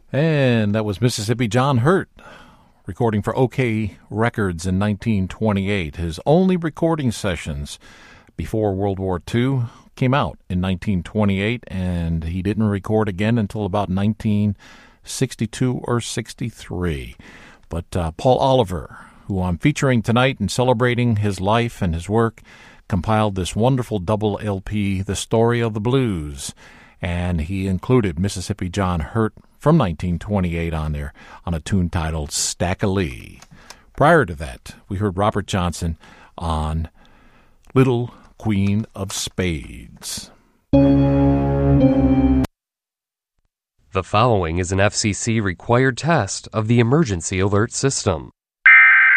And that was Mississippi John Hurt recording for OK Records in 1928. His only recording sessions before World War II came out in 1928, and he didn't record again until about 1962 or 63. But Paul Oliver, who I'm featuring tonight and celebrating his life and his work, compiled this wonderful double LP, The Story of the Blues, and he included Mississippi John Hurt from 1928 on there on a tune titled Stack-a-Lee. Prior to that, we heard Robert Johnson on Little Queen of Spades. The following is an FCC required test of the emergency alert system.